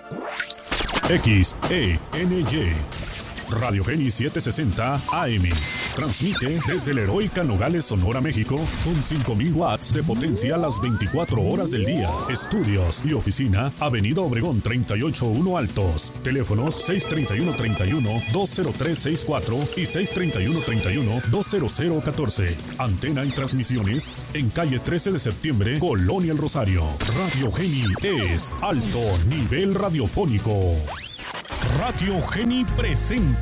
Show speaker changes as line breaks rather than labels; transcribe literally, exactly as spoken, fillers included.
X E N Y Radio Geni setecientos sesenta A M. Transmite desde la heroica Nogales, Sonora, México, con cinco mil watts de potencia las veinticuatro horas del día. Estudios y oficina, Avenida Obregón treinta y ocho uno Altos. Teléfonos seis treinta y uno treinta y uno dos cero tres sesenta y cuatro y seis treinta y uno treinta y uno dos cero cero catorce. Antena y transmisiones en calle trece de septiembre, Colonia El Rosario. Radio Geni es alto nivel radiofónico. Radio Geni presenta